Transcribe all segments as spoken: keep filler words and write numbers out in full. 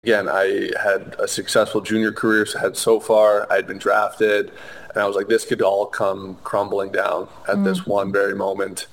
again, I had a successful junior career had so far. I had been drafted, and I was like, this could all come crumbling down at Mm. this one very moment.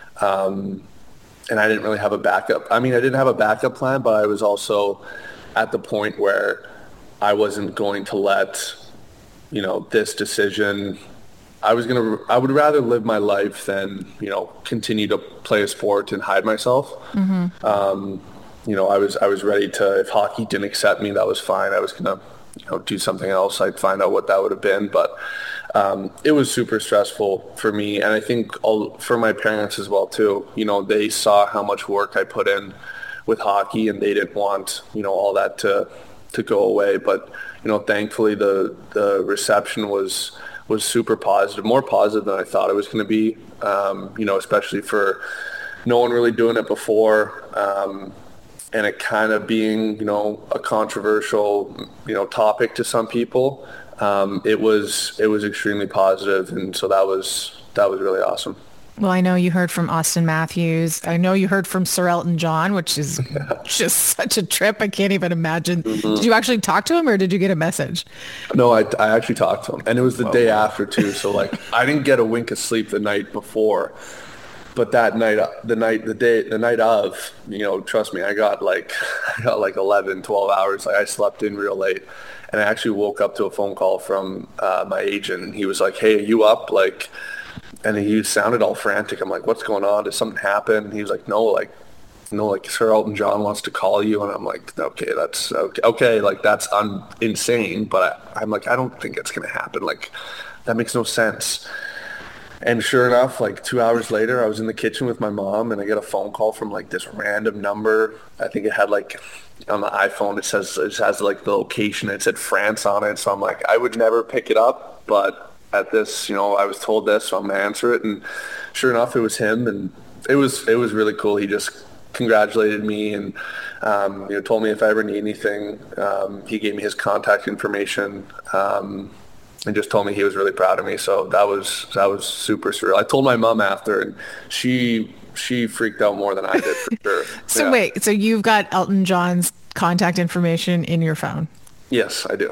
Um, and I didn't really have a backup. I mean, I didn't have a backup plan, but I was also at the point where I wasn't going to let, you know, this decision. I was gonna. I would rather live my life than, you know, continue to play a sport and hide myself. Hmm. Um, you know, I was I was ready to. If hockey didn't accept me, that was fine. I was gonna, you know, do something else. I'd find out what that would have been, but um, it was super stressful for me, and I think all, for my parents as well too. You know, they saw how much work I put in with hockey, and they didn't want, you know, all that to to go away. But you know, thankfully the the reception was was super positive, more positive than I thought it was going to be. Um, you know, especially for no one really doing it before. Um, and it kind of being, you know, a controversial, you know, topic to some people. Um, it was it was extremely positive, and so that was that was really awesome. Well, I know you heard from Austin Matthews. I know you heard from Sir Elton John, which is just such a trip. I can't even imagine. Did Hmm. you actually talk to him or did you get a message? No, I, I actually talked to him, and it was the Whoa. day after too. So like, I didn't get a wink of sleep the night before, but that night, the night, the day, the night of, you know, trust me, I got like, I got like eleven, twelve hours. Like I slept in real late, and I actually woke up to a phone call from uh, my agent, and he was like, "Hey, are you up?" Like, and he sounded all frantic. I'm like, "What's going on? Did something happen?" And he was like, "No, like, no, like Sir Elton John wants to call you." And I'm like, "Okay, that's okay. Okay, like that's un- insane." But I, I'm like, I don't think it's gonna happen. Like, that makes no sense. And sure enough, like two hours later, I was in the kitchen with my mom, and I get a phone call from like this random number. I think it had like on the iPhone, it says it has like the location. It said France on it, so I'm like, I would never pick it up, but at this, you know, I was told this, so I'm gonna answer it. And sure enough, it was him, and it was it was really cool. He just congratulated me and um, you know, told me if I ever need anything. Um, he gave me his contact information. Um, and just told me he was really proud of me. So that was that was super surreal. I told my mom after, and she she freaked out more than I did for sure. So Yeah. wait, so you've got Elton John's contact information in your phone. Yes, I do.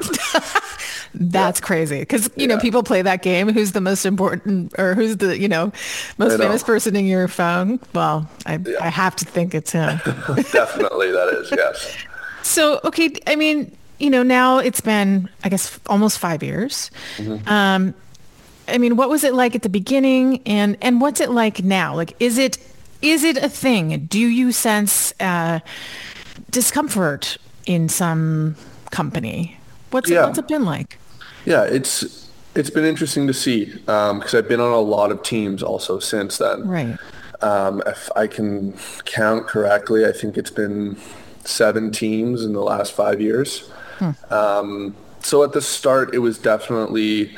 Yeah. That's crazy. Because, you know, Yeah. people play that game. Who's the most important or who's the, you know, I most famous know. person in your phone? Well, I, Yeah. I have to think it's him. Definitely that is. Yes. So, okay, I mean, you know, now it's been, I guess, almost five years. Hmm. Um, I mean, what was it like at the beginning and and what's it like now? Like, is it is it a thing? Do you sense uh, discomfort in some company? What's it Yeah. what's it been like? Yeah. It's it's been interesting to see because I've been on a lot of teams also since then. Right. Um, if I can count correctly, I think it's been seven teams in the last five years. Hmm. Um, so at the start, it was definitely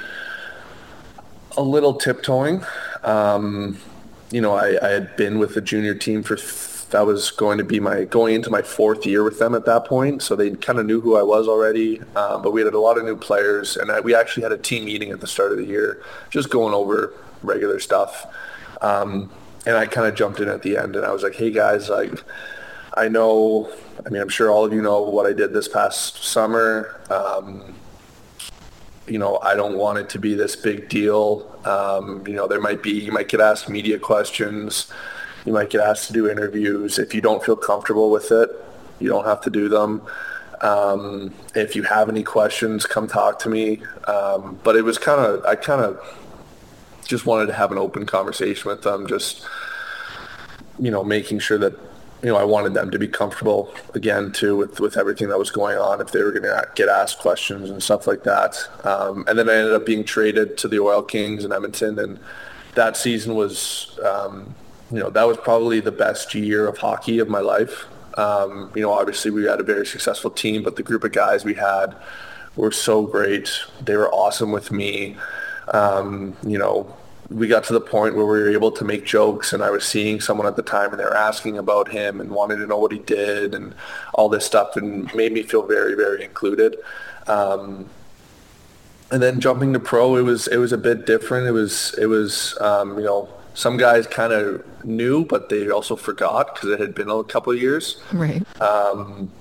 a little tiptoeing. Um, you know, I, I had been with the junior team for that was going to be my going into my fourth year with them at that point, so they kind of knew who I was already. Um, but we had a lot of new players, and I, we actually had a team meeting at the start of the year, just going over regular stuff. Um, and I kind of jumped in at the end, and I was like, "Hey guys, like, I know. I mean, I'm sure all of you know what I did this past summer. Um, you know, I don't want it to be this big deal. Um, you know, there might be, you might get asked media questions. You might get asked to do interviews. If you don't feel comfortable with it, you don't have to do them. Um, if you have any questions, come talk to me. Um, but it was kind of, I kind of just wanted to have an open conversation with them, just, you know, making sure that, you know, I wanted them to be comfortable again too with, with everything that was going on if they were going to get asked questions and stuff like that. Um, and then I ended up being traded to the Oil Kings in Edmonton, and that season was, um, you know, that was probably the best year of hockey of my life. Um, you know, obviously we had a very successful team, but the group of guys we had were so great. They were awesome with me. Um, you know, we got to the point where we were able to make jokes, and I was seeing someone at the time and they were asking about him and wanted to know what he did and all this stuff, and made me feel very, very included. Um, and then jumping to pro, it was it was a bit different. It was it was um, you know, some guys kind of knew, but they also forgot because it had been a couple of years. Right.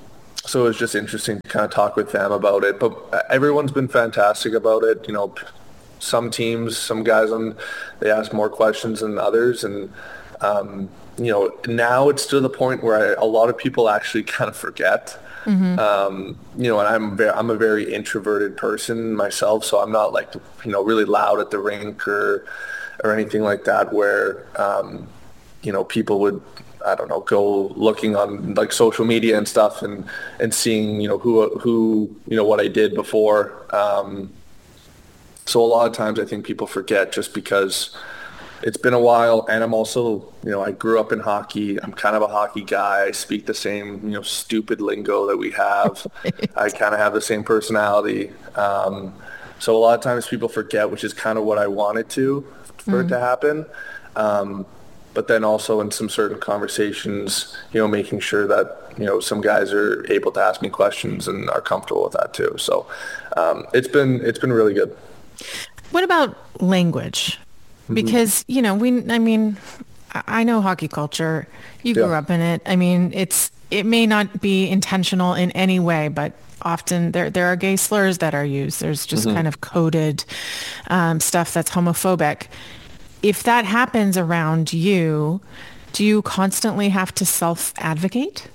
so it was just interesting to kind of talk with them about it. But everyone's been fantastic about it. You know, some teams, some guys on, they ask more questions than others. And, um, you know, now it's to the point where I, a lot of people actually kind of forget. Mm-hmm. Um, you know, and I'm very, I'm a very introverted person myself, so I'm not like, you know, really loud at the rink or or anything like that where, um, you know, people would, I don't know, go looking on like social media and stuff and, and seeing, you know, who, who, you know, what I did before. Um, so a lot of times I think people forget just because it's been a while, and I'm also, you know, I grew up in hockey. I'm kind of a hockey guy. I speak the same, you know, stupid lingo that we have. Right. I kind of have the same personality. Um, so a lot of times people forget, which is kind of what I wanted to, for mm. it to happen. Um, but then also in some certain conversations, you know, making sure that, you know, some guys are able to ask me questions and are comfortable with that too. So um, it's been, it's been really good. What about language? Because, you know, we, I mean, I know hockey culture. You grew yeah. up in it. I mean, it's, it may not be intentional in any way, but often there, there are gay slurs that are used. There's just mm-hmm. kind of coded um, stuff that's homophobic. If that happens around you, do you constantly have to self-advocate?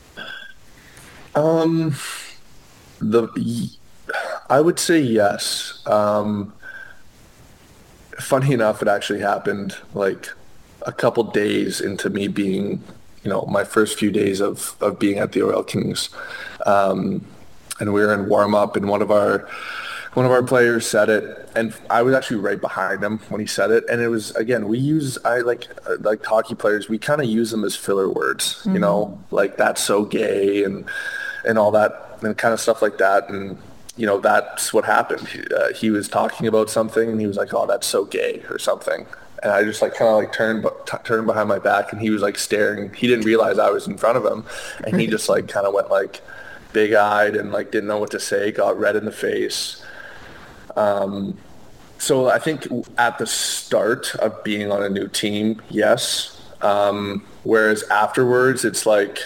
Um, the, I would say yes. Um, Funny enough, it actually happened like a couple days into me being, you know, my first few days of, of being at the Oil Kings. Um, and we were in warm up and one of our, one of our players said it, and I was actually right behind him when he said it. And it was, again, we use, I like, like hockey players, we kind of use them as filler words, mm-hmm. you know, like that's so gay and, and all that and kind of stuff like that. And, you know, that's what happened. He, uh, he was talking about something and he was like, oh, that's so gay or something. And I just like kind of like turned, t- turned behind my back and he was like staring. He didn't realize I was in front of him. And he just like kind of went like big eyed and like didn't know what to say, got red in the face. Um, so I think at the start of being on a new team, yes. Um, whereas afterwards, it's like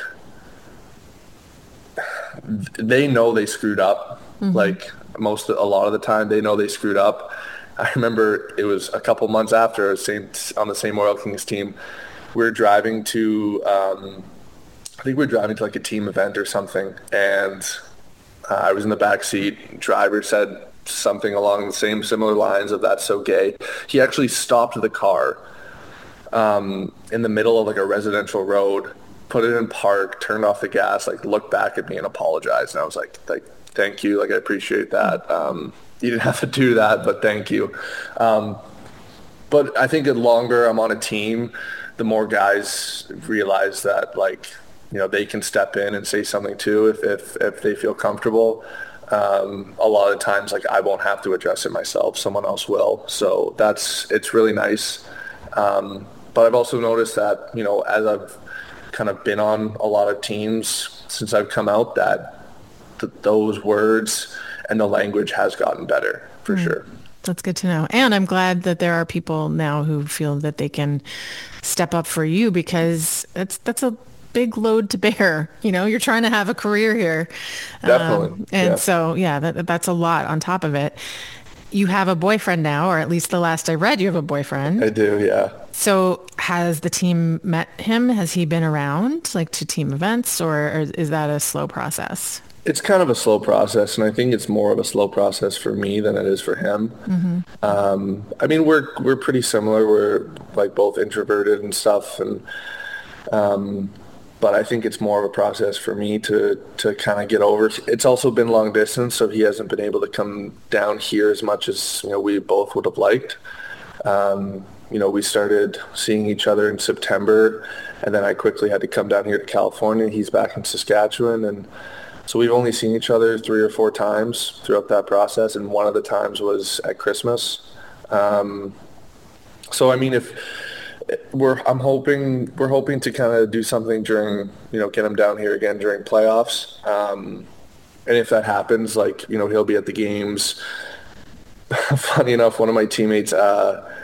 they know they screwed up. Mm-hmm. Like most, a lot of the time they know they screwed up. I remember it was a couple months after same, on the same Oil Kings team, we were driving to, um, I think we were driving to like a team event or something. And uh, I was in the back seat. Driver said something along the same similar lines of that's so gay. He actually stopped the car um, in the middle of like a residential road, put it in park, turned off the gas, like looked back at me and apologized. And I was like, like, thank you. Like, I appreciate that. Um, you didn't have to do that, but thank you. Um, but I think the longer I'm on a team, the more guys realize that, like, you know, they can step in and say something too if, if, if they feel comfortable. Um, a lot of times, like, I won't have to address it myself. Someone else will. So that's, it's really nice. Um, but I've also noticed that, you know, as I've kind of been on a lot of teams since I've come out, that th- those words and the language has gotten better for mm. sure. That's good to know. And I'm glad that there are people now who feel that they can step up for you, because that's, that's a big load to bear. You know, you're trying to have a career here. Definitely. Um, and yeah. so, yeah, that, that's a lot on top of it. You have a boyfriend now, or at least the last I read, you have a boyfriend. I do, yeah. So has the team met him? Has he been around, like, to team events, or, or is that a slow process? It's kind of a slow process, and I think it's more of a slow process for me than it is for him. Mm-hmm. Um, I mean, we're we're pretty similar. We're, like, both introverted and stuff, and um, but I think it's more of a process for me to, to kind of get over. It's also been long distance, so he hasn't been able to come down here as much as, you know, we both would have liked. Um, you know, we started seeing each other in September, and then I quickly had to come down here to California. He's back in Saskatchewan, and so we've only seen each other three or four times throughout that process, and one of the times was at Christmas. Um, so, I mean, if... We're I'm hoping we're hoping to kind of do something during, you know, get him down here again during playoffs, um, and if that happens, like, you know, he'll be at the games. Funny enough, one of my teammates uh,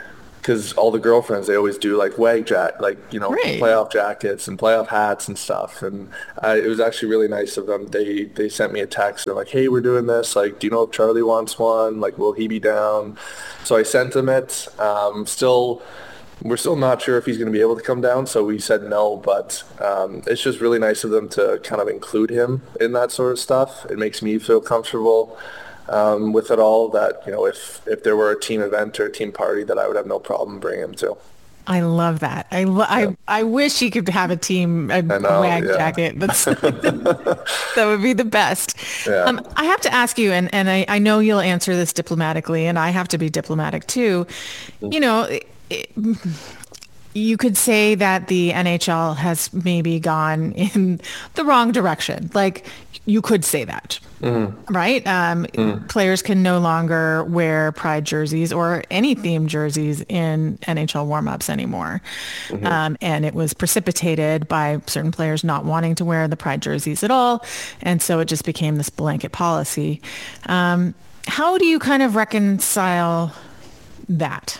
because all the girlfriends, they always do like wag jack, like, you know, Right. playoff jackets and playoff hats and stuff. And I, it was actually really nice of them. They they sent me a text. They're like, hey, we're doing this. Like, do you know if Charlie wants one? Like, will he be down? So I sent him it. Um, still, we're still not sure if he's going to be able to come down. So we said no, but um, it's just really nice of them to kind of include him in that sort of stuff. It makes me feel comfortable um, with it all, that, you know, if, if there were a team event or a team party, that I would have no problem bringing him to. I love that. I, lo- Yeah. I, I wish he could have a team, a I know, wag yeah. jacket. That's, that would be the best. Yeah. Um, I have to ask you, and, and I, I know you'll answer this diplomatically, and I have to be diplomatic too. You know, it, it, you could say that the N H L has maybe gone in the wrong direction. Like, you could say that, mm-hmm. right? Um, mm. Players can no longer wear pride jerseys or any themed jerseys in N H L warmups anymore. Mm-hmm. Um, and it was precipitated by certain players not wanting to wear the pride jerseys at all. And so it just became this blanket policy. Um, how do you kind of reconcile that?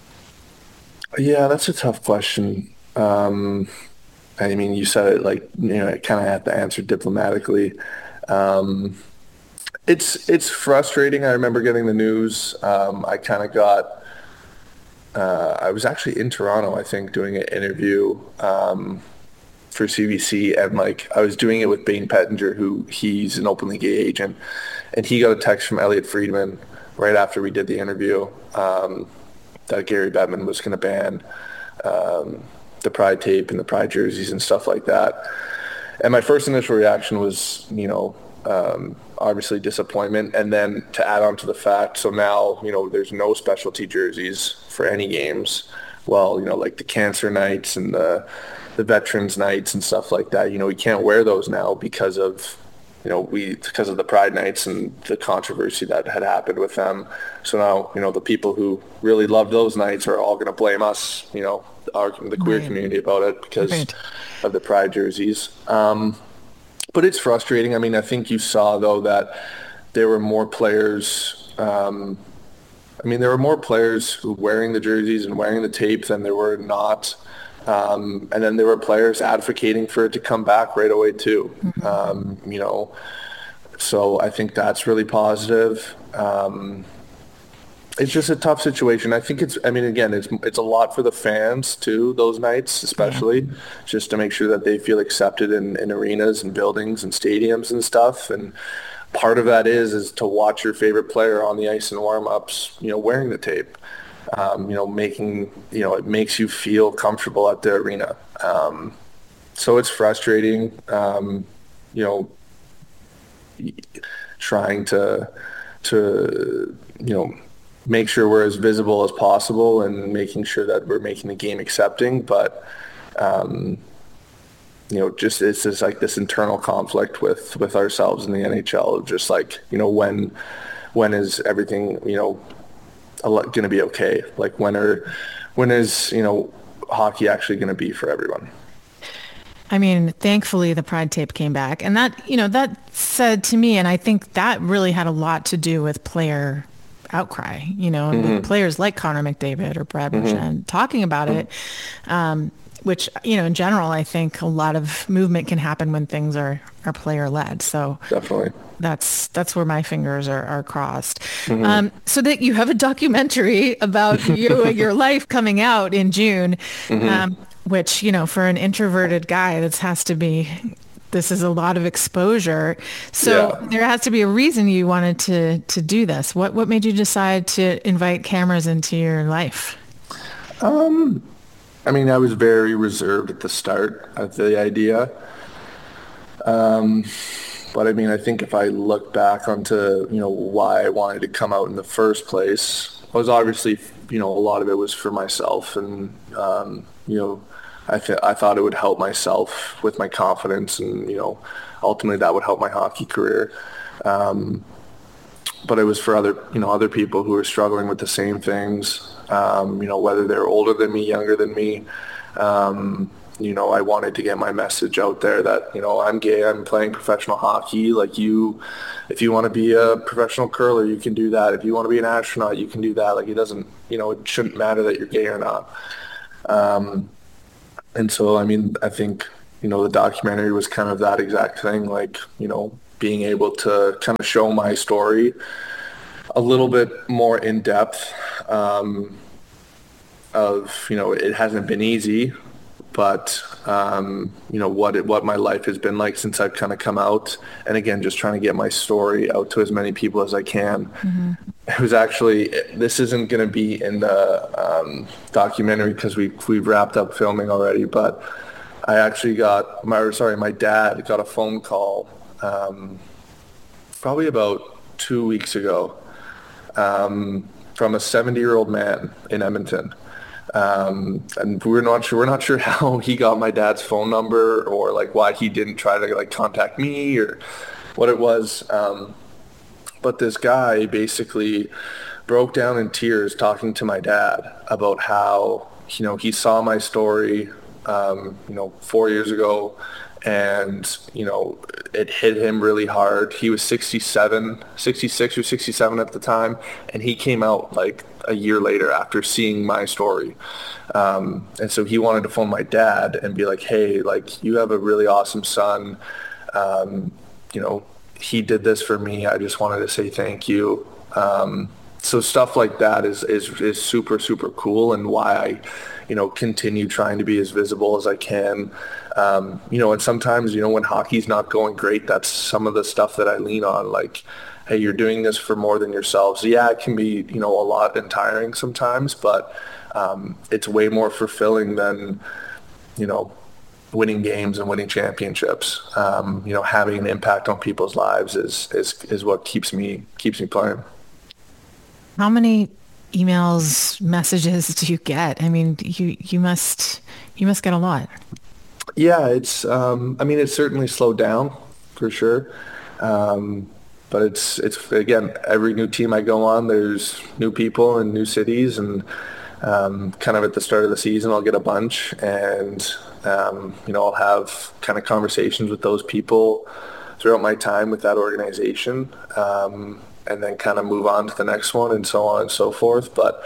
Yeah, that's a tough question. Um, I mean, you said it like, you know, I kind of have to answer diplomatically. Um, it's it's frustrating. I remember getting the news. Um, I kind of got, uh, I was actually in Toronto, I think, doing an interview um, for C B C. And like, I was doing it with Bain Pettinger, who he's an openly gay agent. And he got a text from Elliot Friedman right after we did the interview. Um, that Gary Bettman was going to ban um, the pride tape and the pride jerseys and stuff like that. And my first initial reaction was, you know, um, obviously disappointment. And then to add on to the fact, so now, you know, there's no specialty jerseys for any games. Well, you know, like the cancer nights and the, the veterans nights and stuff like that, you know, we can't wear those now because of, you know, we because of the Pride Nights and the controversy that had happened with them. So now, you know, the people who really loved those nights are all going to blame us, you know, our, the queer Right. community about it because Right. of the Pride jerseys. Um, but it's frustrating. I mean, I think you saw, though, that there were more players. Um, I mean, there were more players who were wearing the jerseys and wearing the tape than there were not. Um, and then there were players advocating for it to come back right away too. Mm-hmm. Um, you know, so I think that's really positive. Um, it's just a tough situation. I think it's, I mean, again, it's, it's a lot for the fans too, those nights, especially yeah. just to make sure that they feel accepted in, in arenas and buildings and stadiums and stuff. And part of that is, is to watch your favorite player on the ice in warm-ups, you know, wearing the tape. Um, you know, making, you know, it makes you feel comfortable at the arena. Um, so it's frustrating, um, you know, trying to, to, you know, make sure we're as visible as possible and making sure that we're making the game accepting. But, um, you know, just it's just like this internal conflict with, with ourselves in the N H L, just like, you know, when, when is everything, you know, going to be okay? Like when are, when is, you know, hockey actually going to be for everyone? I mean, thankfully the Pride tape came back, and that, you know, that said to me, and I think that really had a lot to do with player outcry, you know, mm-hmm. with players like Connor McDavid or Brad Marchand mm-hmm. talking about mm-hmm. it, um, which, you know, in general, I think a lot of movement can happen when things are, are player led. So definitely. That's that's where my fingers are, are crossed. Mm-hmm. Um, so that you have a documentary about you, your life coming out in June, mm-hmm. um, which, you know, for an introverted guy, this has to be, this is a lot of exposure. So yeah. there has to be a reason you wanted to to do this. What what made you decide to invite cameras into your life? Um, I mean, I was very reserved at the start of the idea. Um. But I mean, I think if I look back onto, you know, why I wanted to come out in the first place, was obviously, you know, a lot of it was for myself. And, um, you know, I, th- I thought it would help myself with my confidence. And, you know, ultimately that would help my hockey career. Um, but it was for other, you know, other people who were struggling with the same things, um, you know, whether they're older than me, younger than me. Um, you know, I wanted to get my message out there that, you know, I'm gay, I'm playing professional hockey. Like you, if you want to be a professional curler, you can do that. If you want to be an astronaut, you can do that. Like it doesn't, you know, it shouldn't matter that you're gay or not. Um, and so, I mean, I think, you know, the documentary was kind of that exact thing, like, you know, being able to kind of show my story a little bit more in depth, um, of, you know, it hasn't been easy, but, um, you know, what it, what my life has been like since I've kind of come out. And again, just trying to get my story out to as many people as I can. Mm-hmm. It was actually, this isn't going to be in the um, documentary because we, we've wrapped up filming already, but I actually got, my sorry, my dad got a phone call um, probably about two weeks ago um, from a seventy-year-old man in Edmonton. Um, and we're not sure, we're not sure how he got my dad's phone number or like why he didn't try to like contact me or what it was. Um, but this guy basically broke down in tears talking to my dad about how, you know, he saw my story, um, you know, four years ago and, you know, it hit him really hard. He was sixty-seven, sixty-six or sixty-seven at the time. And he came out like a year later after seeing my story. Um, and so he wanted to phone my dad and be like, hey, like you have a really awesome son. Um, you know, he did this for me. I just wanted to say thank you. Um, so stuff like that is, is, is super, super cool and why I, you know, continue trying to be as visible as I can. Um, you know, and sometimes, you know, when hockey's not going great, that's some of the stuff that I lean on, like, hey, you're doing this for more than yourselves. Yeah, it can be, you know, a lot and tiring sometimes, but um, it's way more fulfilling than, you know, winning games and winning championships. Um, you know, having an impact on people's lives is, is, is what keeps me, keeps me playing. How many emails, messages do you get? I mean, you, you must, you must get a lot. Yeah, it's, um, I mean, it's certainly slowed down for sure. Um, but it's, it's, again, every new team I go on, there's new people and new cities and, um, kind of at the start of the season, I'll get a bunch and, um, you know, I'll have kind of conversations with those people throughout my time with that organization. Um, and then kind of move on to the next one and so on and so forth. But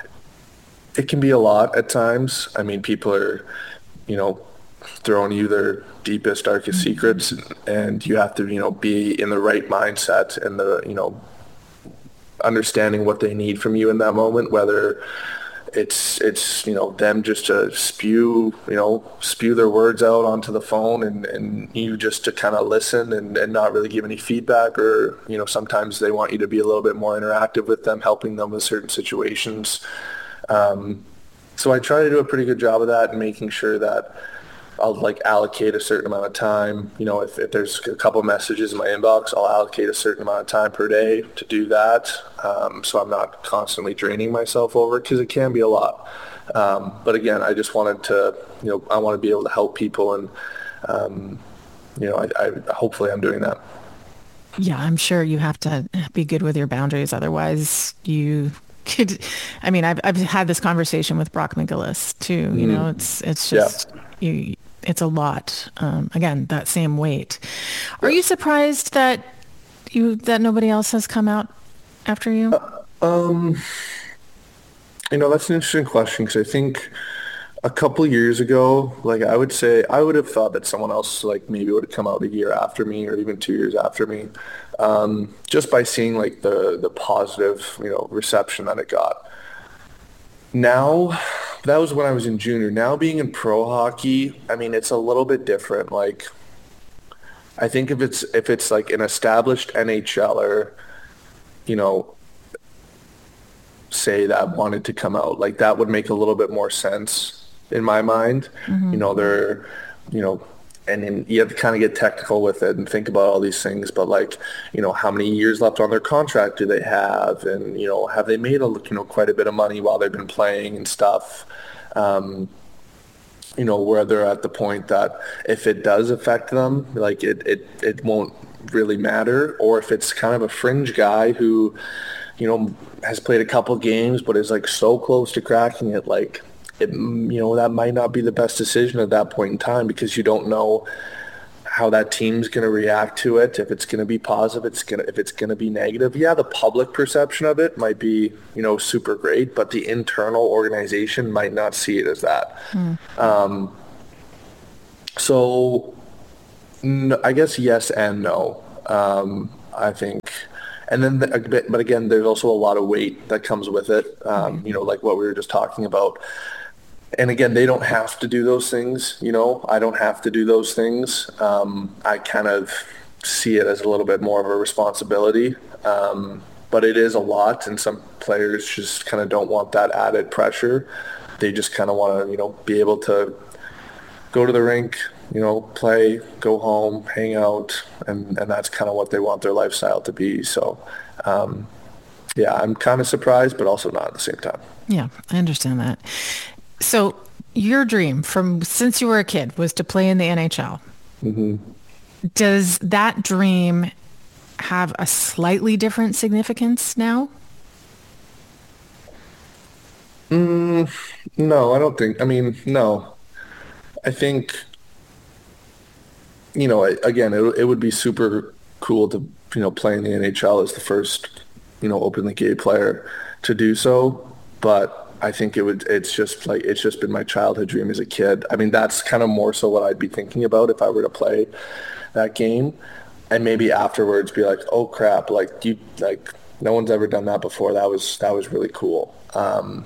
it can be a lot at times. I mean, people are, you know, throwing you their deepest, darkest secrets, and you have to, you know, be in the right mindset and the, you know, understanding what they need from you in that moment, whether it's, it's, you know, them just to spew, you know, spew their words out onto the phone and, and you just to kind of listen and, and not really give any feedback, or, you know, sometimes they want you to be a little bit more interactive with them, helping them with certain situations. Um, so I try to do a pretty good job of that and making sure that I'll like allocate a certain amount of time. You know, if, if there's a couple messages in my inbox, I'll allocate a certain amount of time per day to do that. Um, so I'm not constantly draining myself over it because it can be a lot. Um, but again, I just wanted to, you know, I want to be able to help people and, um, you know, I, I hopefully I'm doing that. Yeah, I'm sure you have to be good with your boundaries. Otherwise you could, I mean, I've, I've had this conversation with Brock McGillis too. You mm. know, it's, it's just, yeah. you, it's a lot. Um, again, that same weight. Are you surprised that you that nobody else has come out after you? Uh, um, you know, that's an interesting question because I think a couple years ago, like I would say, I would have thought that someone else, like maybe would have come out a year after me or even two years after me, um, just by seeing like the the positive, you know, reception that it got. Now, that was when I was in junior. Now being in pro hockey, I mean, it's a little bit different. Like, I think if it's if it's like an established NHLer, you know, say that wanted to come out, like that would make a little bit more sense in my mind. Mm-hmm. You know, they're, you know, and then you have to kind of get technical with it and think about all these things. But like, you know, how many years left on their contract do they have? And, you know, have they made, a, you know, quite a bit of money while they've been playing and stuff? Um, you know, where they're at the point that if it does affect them, like it, it, it won't really matter. Or if it's kind of a fringe guy who, you know, has played a couple games but is like so close to cracking it, like it, you know, that might not be the best decision at that point in time because you don't know how that team's going to react to it. If it's going to be positive, it's going to, if it's going to be negative. Yeah, the public perception of it might be, you know, super great, but the internal organization might not see it as that. Mm. Um, so no, I guess yes and no. Um, I think, and then, the, but again, there's also a lot of weight that comes with it. Um, you know, like what we were just talking about. And again, they don't have to do those things, you know, I don't have to do those things. Um, I kind of see it as a little bit more of a responsibility, um, but it is a lot. And some players just kind of don't want that added pressure. They just kind of want to, you know, be able to go to the rink, you know, play, go home, hang out. And, and that's kind of what they want their lifestyle to be. So, um, yeah, I'm kind of surprised, but also not at the same time. Yeah, I understand that. So your dream from since you were a kid was to play in the N H L. Mm-hmm. Does that dream have a slightly different significance now? Mm, no, I don't think. I mean, no. I think, you know, again, it, it would be super cool to, you know, play in the N H L as the first, you know, openly gay player to do so. But I think it would, it's just like, it's just been my childhood dream as a kid. I mean, that's kind of more so what I'd be thinking about if I were to play that game. And maybe afterwards be like, oh crap, like you, like no one's ever done that before. That was, that was really cool. Um,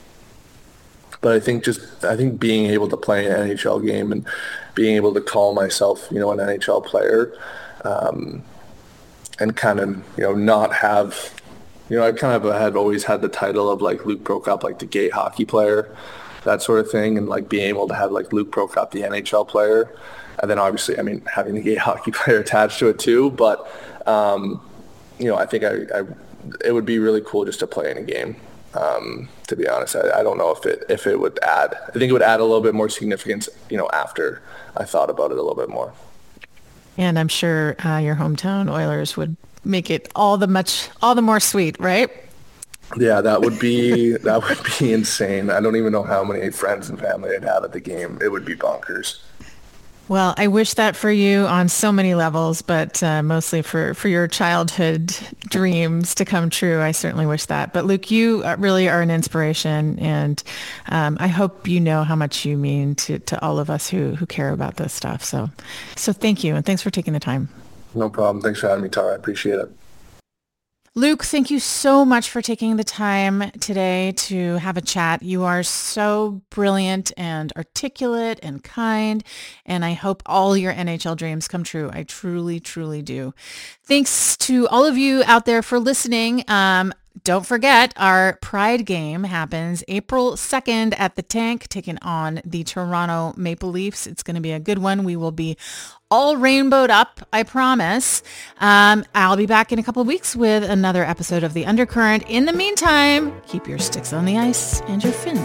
but I think just, I think being able to play an N H L game and being able to call myself, you know, an N H L player, um, and kind of, you know, not have, you know, I kind of had always had the title of like Luke Prokop, like the gay hockey player, that sort of thing. And like being able to have like Luke Prokop, the N H L player. And then obviously, I mean, having the gay hockey player attached to it too. But, um, you know, I think I, I, it would be really cool just to play in a game. Um, to be honest, I, I don't know if it, if it would add, I think it would add a little bit more significance, you know, after I thought about it a little bit more. And I'm sure uh, your hometown Oilers would make it all the much, all the more sweet, right? Yeah, that would be, that would be insane. I don't even know how many friends and family I'd have at the game. It would be bonkers. Well, I wish that for you on so many levels, but uh, mostly for, for your childhood dreams to come true. I certainly wish that. But Luke, you really are an inspiration, and um, I hope you know how much you mean to, to all of us who, who care about this stuff. So, so thank you, and thanks for taking the time. No problem. Thanks for having me, Tara. I appreciate it. Luke, thank you so much for taking the time today to have a chat. You are so brilliant and articulate and kind, and I hope all your N H L dreams come true. I truly, truly do. Thanks to all of you out there for listening. Um, Don't forget, our Pride game happens April second at the Tank, taking on the Toronto Maple Leafs. It's going to be a good one. We will be all rainbowed up, I promise. Um, I'll be back in a couple of weeks with another episode of The Undercurrent. In the meantime, keep your sticks on the ice and your fins